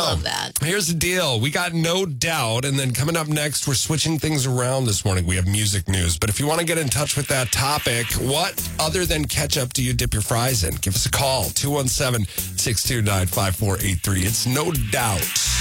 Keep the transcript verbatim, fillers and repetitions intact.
love that. Here's the deal. We got No Doubt, and then coming up next, we're switching things around this morning. We have music news. But if you want to get in touch with that topic, what other than ketchup do you dip your fries in? Give us a call, two one seven, six two nine, five four eight three. It's No Doubt.